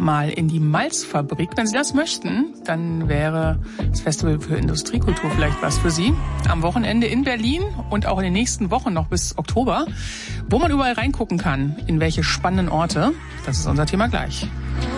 mal in die Malzfabrik. Wenn Sie das möchten, dann wäre das Festival für Industriekultur vielleicht was für Sie. Am Wochenende in Berlin und auch in den nächsten Wochen noch bis Oktober, wo man überall reingucken kann, in welche spannenden Orte. Das ist unser Thema gleich.